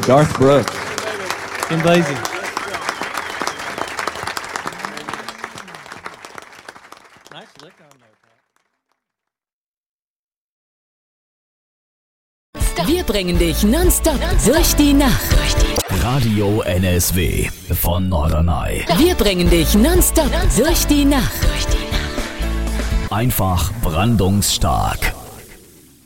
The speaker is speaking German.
Garth Brooks. Kim Basie. Wir bringen dich nonstop durch die Nacht. Radio NSW von Norderney. Wir bringen dich nonstop durch die Nacht. Einfach brandungsstark.